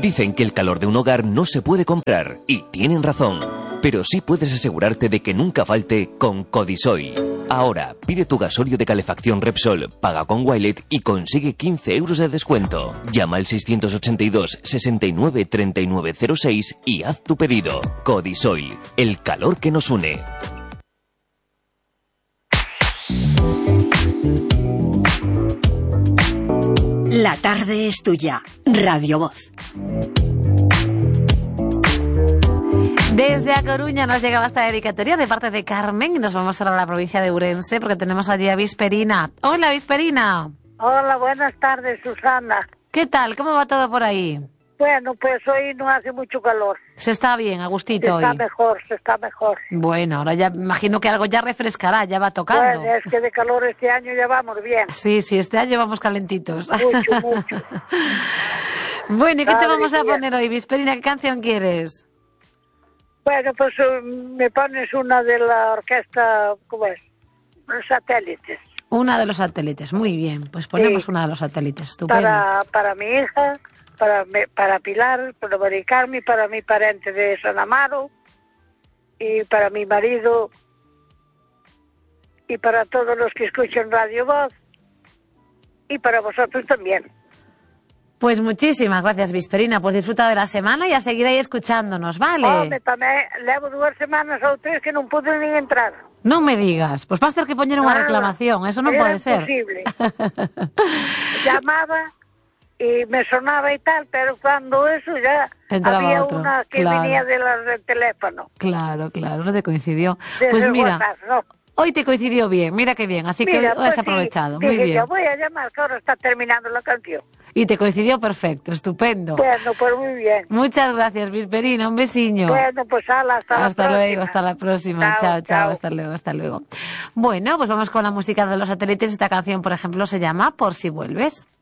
Dicen que el calor de un hogar no se puede comprar, y tienen razón. Pero sí puedes asegurarte de que nunca falte con Codisoil. Ahora, pide tu gasóleo de calefacción Repsol, paga con Wilet y consigue 15 euros de descuento. Llama al 682 69 39 06 y haz tu pedido. Codisoil, el calor que nos une. La tarde es tuya. Radio Voz. Desde A Coruña nos llegaba esta dedicatoria de parte de Carmen y nos vamos ahora a la provincia de Ourense porque tenemos allí a Visperina. Hola, Visperina. Hola, buenas tardes, Susana. ¿Qué tal? ¿Cómo va todo por ahí? Bueno, pues hoy no hace mucho calor. Se está bien, a gustito hoy. Se está mejor. Bueno, ahora ya imagino que algo ya refrescará, ya va tocando. Bueno, es que de calor este año ya vamos bien. Sí, este año vamos calentitos. Mucho. Bueno, ¿y qué te vamos a poner hoy, Visperina? ¿Qué canción quieres? Bueno, pues me pones una de la orquesta, ¿cómo es? Los Satélites. Una de los Satélites, muy bien. Pues ponemos una de los Satélites, estupendo. Para mi hija, para Pilar, para Mari Carmen, para mi parente de San Amaro, y para mi marido, y para todos los que escuchan Radio Voz, y para vosotros también. Pues muchísimas gracias, Visperina. Pues disfruta de la semana y a seguir ahí escuchándonos, ¿vale? Home, tamén levo 2 semanas ou 3 que non pude nin entrar. Non me digas. Pues vas ter que poñer unha reclamación. Eso non pode ser. Era imposible. Llamaba y me sonaba y tal, pero cuando eso ya entraba había otro. una que venía de las del teléfono. Claro, no te coincidió. Desde Pues mira, WhatsApp, ¿no? hoy te coincidió bien, mira qué bien, así que Mira, lo has pues aprovechado, sí, muy dije, bien. yo voy a llamar, que ahora está terminando la canción. Y te coincidió perfecto, estupendo. Bueno, pues muy bien. Muchas gracias, Visperina, un besiño. Bueno, pues hasta la próxima. Luego, hasta la próxima. Chao, hasta luego. Bueno, pues vamos con la música de los Satélites. Esta canción, por ejemplo, se llama Por si vuelves.